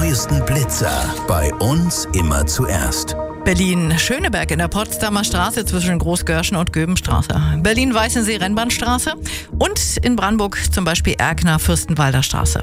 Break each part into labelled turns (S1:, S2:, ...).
S1: neuesten Blitzer bei uns immer zuerst.
S2: Berlin-Schöneberg in der Potsdamer Straße zwischen Großgörschen und Göbenstraße. Berlin-Weißensee-Rennbahnstraße und in Brandenburg zum Beispiel Erkner-Fürstenwalder Straße.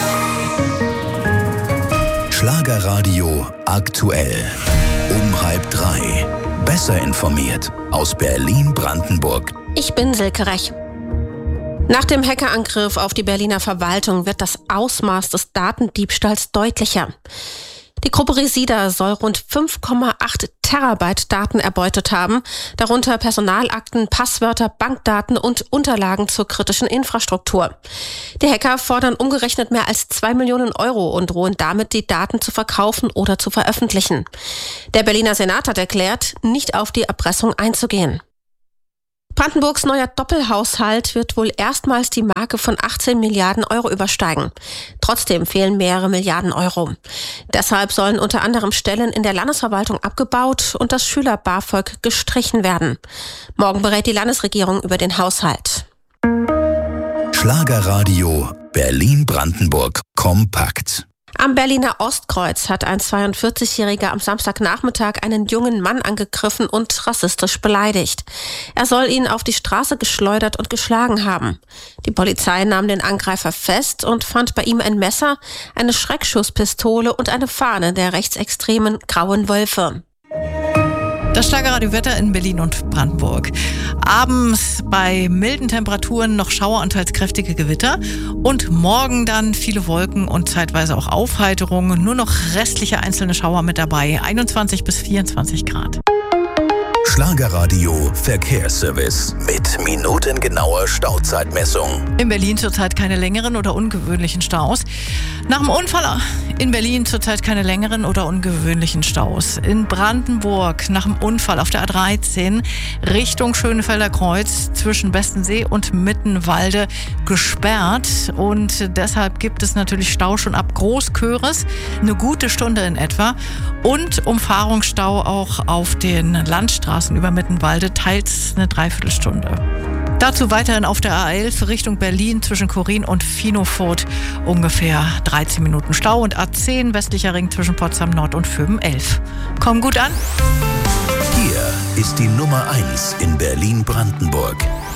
S1: Schlagerradio aktuell. Um 2:30. Besser informiert aus Berlin-Brandenburg.
S3: Ich bin Silke Rech. Nach dem Hackerangriff auf die Berliner Verwaltung wird das Ausmaß des Datendiebstahls deutlicher. Die Gruppe Resida soll rund 5,8 Terabyte Daten erbeutet haben, darunter Personalakten, Passwörter, Bankdaten und Unterlagen zur kritischen Infrastruktur. Die Hacker fordern umgerechnet mehr als 2 Millionen Euro und drohen damit, die Daten zu verkaufen oder zu veröffentlichen. Der Berliner Senat hat erklärt, nicht auf die Erpressung einzugehen. Brandenburgs neuer Doppelhaushalt wird wohl erstmals die Marke von 18 Milliarden Euro übersteigen. Trotzdem fehlen mehrere Milliarden Euro. Deshalb sollen unter anderem Stellen in der Landesverwaltung abgebaut und das Schüler-BAföG gestrichen werden. Morgen berät die Landesregierung über den Haushalt.
S1: Schlagerradio Berlin-Brandenburg kompakt.
S3: Am Berliner Ostkreuz hat ein 42-Jähriger am Samstagnachmittag einen jungen Mann angegriffen und rassistisch beleidigt. Er soll ihn auf die Straße geschleudert und geschlagen haben. Die Polizei nahm den Angreifer fest und fand bei ihm ein Messer, eine Schreckschusspistole und eine Fahne der rechtsextremen Grauen Wölfe.
S2: Das Schlagerradio-Wetter in Berlin und Brandenburg. Abends bei milden Temperaturen noch Schauer und teils kräftige Gewitter. Und morgen dann viele Wolken und zeitweise auch Aufheiterung. Nur noch restliche einzelne Schauer mit dabei. 21 bis 24 Grad.
S1: Schlagerradio Verkehrsservice mit minutengenauer Stauzeitmessung.
S2: In Berlin zurzeit keine längeren oder ungewöhnlichen Staus. Nach dem Unfall in Berlin zurzeit keine längeren oder ungewöhnlichen Staus. In Brandenburg nach dem Unfall auf der A13 Richtung Schönefelder Kreuz zwischen Bestensee und Mittenwalde gesperrt. Und deshalb gibt es natürlich Stau schon ab Großköris, eine gute Stunde in etwa. Und Umfahrungsstau auch auf den Landstraßen über Mittenwalde, teils eine Dreiviertelstunde. Dazu weiterhin auf der A11 Richtung Berlin zwischen Chorin und Finofurt ungefähr 13 Minuten Stau und A10 westlicher Ring zwischen Potsdam Nord und Vöben 11. Komm gut an.
S1: Hier ist die Nummer 1 in Berlin-Brandenburg.